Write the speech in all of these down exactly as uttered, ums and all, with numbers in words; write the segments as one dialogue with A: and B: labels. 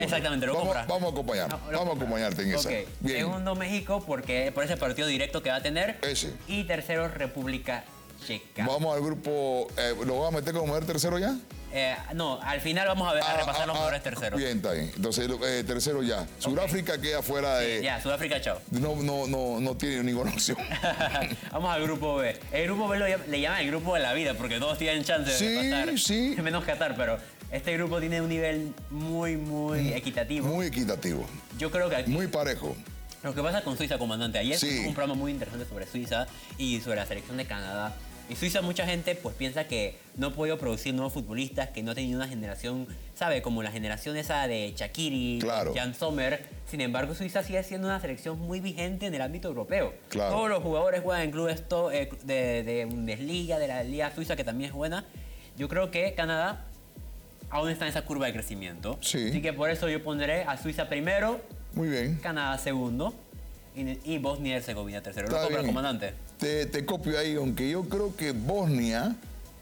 A: Exactamente, lo
B: vamos,
A: compra.
B: vamos a acompañar,
A: No, lo
B: vamos a
A: compra.
B: acompañarte en esa.
A: Ok.
B: Bien.
A: Segundo, México, porque por ese partido directo que va a tener.
B: Ese.
A: Y tercero, República Checa.
B: Vamos al grupo, eh, ¿lo vas a meter como el tercero ya?
A: Eh, no, al final vamos a, ver, a
B: Ah,
A: repasar
B: ah,
A: los
B: ah,
A: mejores terceros.
B: Bien, está bien. Entonces, eh, tercero ya. Sudáfrica queda fuera de...
A: Sí, ya, Sudáfrica, chao.
B: No, no, no, no tiene ninguna opción.
A: Vamos al grupo B. El grupo B lo, llam- le llaman el grupo de la vida porque todos tienen chance
B: Sí,
A: de pasar.
B: sí.
A: Menos Qatar, pero este grupo tiene un nivel muy, muy equitativo.
B: Muy equitativo,
A: Yo creo que aquí,
B: muy parejo.
A: lo que pasa con Suiza, comandante, ayer
B: Sí.
A: fue un programa muy interesante sobre Suiza y sobre la selección de Canadá. Y Suiza, mucha gente pues piensa que no ha podido producir nuevos futbolistas, que no ha tenido una generación, ¿sabe? Como la generación esa de Shaqiri,
B: Claro.
A: Jan Sommer. Sin embargo, Suiza sigue siendo una selección muy vigente en el ámbito europeo.
B: Claro.
A: Todos los jugadores juegan en clubes to- eh, de, de Bundesliga, de la Liga Suiza, que también es buena. Yo creo que Canadá aún está en esa curva de crecimiento.
B: Sí.
A: Así que por eso yo pondré a Suiza primero,
B: Muy bien.
A: Canadá segundo y, y Bosnia y Herzegovina tercero. ¿Lo
B: Está
A: compra,
B: bien.
A: comandante?
B: Te, te copio ahí, aunque yo creo que Bosnia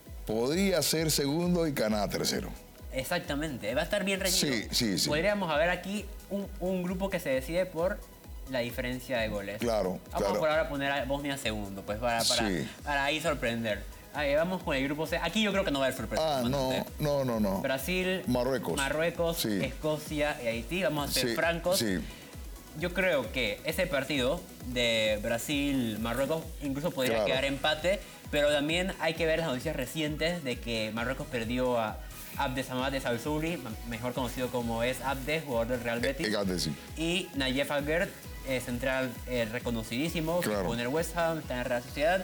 B: podría ser segundo y Canadá tercero.
A: Exactamente, va a estar bien reñido.
B: Sí, sí, sí.
A: Podríamos ver aquí un, un grupo que se decide por la diferencia de goles.
B: Claro,
A: Vamos
B: claro.
A: por ahora poner a Bosnia segundo, pues para, para,
B: Sí.
A: para ahí sorprender. Ahí vamos con el grupo C. Aquí yo creo que no va a haber sorpresa.
B: Ah, no,
A: comandante.
B: no, no, no.
A: Brasil,
B: Marruecos.
A: Marruecos,
B: Sí.
A: Escocia y Haití. Vamos a ser
B: Sí,
A: francos.
B: sí.
A: Yo creo que ese partido de Brasil-Marruecos incluso podría
B: Claro.
A: quedar empate, pero también hay que ver las noticias recientes de que Marruecos perdió a Abdes Samad de Salsouli, mejor conocido como es Abdes, jugador del Real Betis,
B: Eh, Abdes, sí.
A: y Nayef Aguerd, eh, central eh, reconocidísimo,
B: Claro.
A: jugó en el West Ham, está en la Real Sociedad,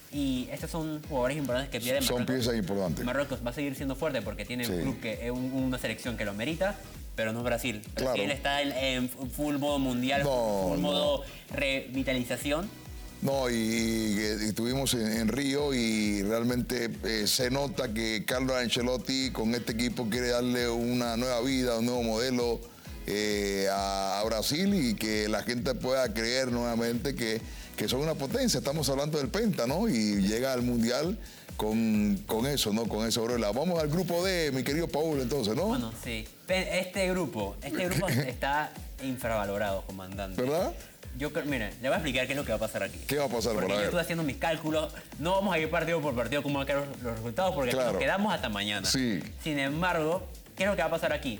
A: y estos son jugadores importantes que pierden
B: Son
A: Marruecos.
B: piezas importantes.
A: Marruecos va a seguir siendo fuerte porque tiene
B: Sí.
A: un club que es un- una selección que lo merita, pero no es Brasil.
B: Claro.
A: Brasil está en, en full modo mundial,
B: No,
A: full
B: no.
A: modo revitalización.
B: No, y, y- y estuvimos en, en Río y realmente eh, se nota que Carlo Ancelotti con este equipo quiere darle una nueva vida, un nuevo modelo eh, a, a Brasil y que la gente pueda creer nuevamente que, que son una potencia. Estamos hablando del Penta, ¿no? Y llega al Mundial con, con eso, ¿no? Con esa aureola. Vamos al grupo D, mi querido Paul, entonces, ¿no?
A: Bueno, sí. Pe- Este grupo, este grupo está infravalorado, comandante.
B: ¿Verdad?
A: Yo creo, miren, le voy a explicar qué es lo que va a pasar aquí.
B: ¿Qué va a pasar
A: Porque
B: por
A: yo
B: ahí?
A: estuve haciendo mis cálculos. No vamos a ir partido por partido cómo van a quedar los, los resultados porque
B: Claro.
A: nos quedamos hasta mañana.
B: Sí.
A: Sin embargo, ¿qué es lo que va a pasar aquí?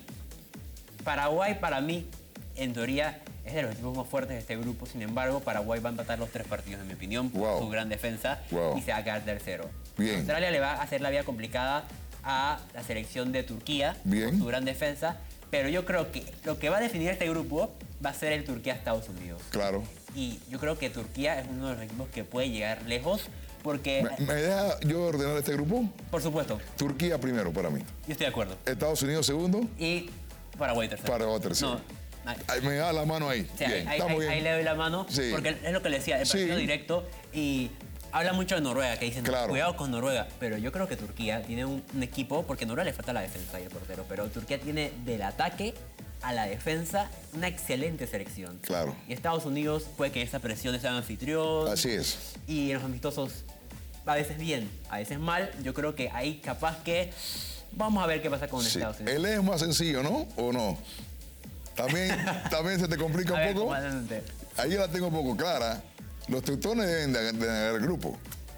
A: Paraguay, para mí, en teoría, es de los equipos más fuertes de este grupo. Sin embargo, Paraguay va a empatar los tres partidos, en mi opinión, por
B: Wow.
A: su gran defensa
B: Wow.
A: y se va a quedar tercero.
B: Bien.
A: Australia le va a hacer la vida complicada a la selección de Turquía
B: Bien.
A: por su gran defensa. Pero yo creo que lo que va a definir este grupo va a ser el Turquía-Estados Unidos.
B: Claro.
A: Y yo creo que Turquía es uno de los equipos que puede llegar lejos porque,
B: ¿Me, me deja yo ordenar este grupo?
A: por supuesto,
B: Turquía primero para mí.
A: yo estoy de acuerdo.
B: Estados Unidos segundo.
A: Y Paraguay tercero.
B: Paraguay tercero.
A: No, ay,
B: Ay, me da la mano ahí.
A: o sea,
B: Bien,
A: ahí,
B: estamos
A: ahí-
B: bien.
A: ahí le doy la mano
B: Sí.
A: porque es lo que le decía, el
B: Sí.
A: partido directo y habla mucho de Noruega, que dicen,
B: Claro.
A: cuidado con Noruega, pero yo creo que Turquía tiene un, un equipo, porque a Noruega le falta la defensa y el portero, pero Turquía tiene del ataque a la defensa una excelente selección.
B: Claro.
A: Y Estados Unidos puede que esa presión sea anfitrión.
B: Así es.
A: Y en los amistosos a veces bien, a veces mal. Yo creo que ahí capaz que vamos a ver qué pasa con
B: Sí.
A: Estados Unidos.
B: Él es más sencillo, ¿no? ¿O no? También, también se te complica
A: A
B: un
A: ver,
B: poco.
A: comandante.
B: Ahí la tengo un poco clara. Los teutones deben de, de ganar el grupo.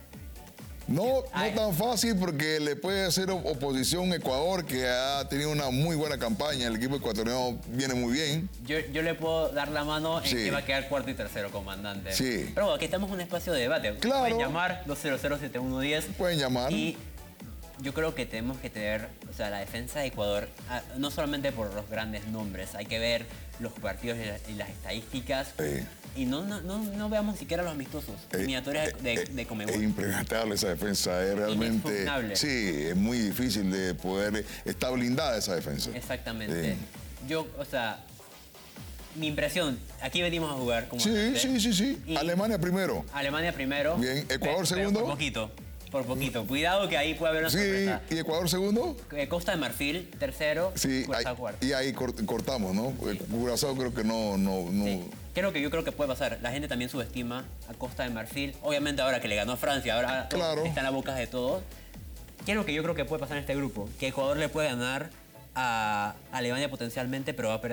B: No,
A: Ay.
B: no tan fácil porque le puede hacer op- oposición Ecuador, que ha tenido una muy buena campaña. El equipo ecuatoriano viene muy bien.
A: Yo, yo le puedo dar la mano en
B: Sí.
A: que va a quedar cuarto y tercero, comandante.
B: Sí.
A: Pero bueno, aquí estamos en un espacio de debate.
B: Claro.
A: Pueden llamar dos cero cero siete uno uno cero.
B: Pueden llamar.
A: Y yo creo que tenemos que tener, o sea, la defensa de Ecuador, ah, no solamente por los grandes nombres, hay que ver los partidos y, la- y las estadísticas.
B: Sí.
A: Y no, no, no, no veamos ni siquiera los amistosos,
B: Eh,
A: eliminatorias
B: eh,
A: de,
B: eh,
A: de Conmebol.
B: Es impregnable esa defensa, es realmente.
A: Inexpugnable.
B: Sí, es muy difícil de poder. Está blindada esa defensa.
A: Exactamente.
B: Sí.
A: Yo, o sea, mi impresión, aquí venimos a jugar como
B: Sí,
A: gente.
B: sí, sí, sí.
A: Y-
B: Alemania primero.
A: Alemania primero.
B: Bien.
A: Pe-
B: ¿Ecuador
A: pero
B: segundo?
A: Por poquito, por poquito. Cuidado que ahí puede haber una
B: Sí.
A: sorpresa.
B: ¿Y Ecuador segundo?
A: Eh, Costa de Marfil, tercero.
B: Sí.
A: Curazao
B: ahí-
A: cuarto.
B: y ahí cort- cortamos, ¿no? Porque Curazao creo que no. no, no
A: Sí. Creo que yo creo que puede pasar. La gente también subestima a Costa de Marfil. Obviamente ahora que le ganó a Francia, ahora
B: Claro.
A: está en la boca de todos. ¿Qué es lo que yo creo que puede pasar en este grupo? Que Ecuador le puede ganar a Alemania potencialmente, pero va a perder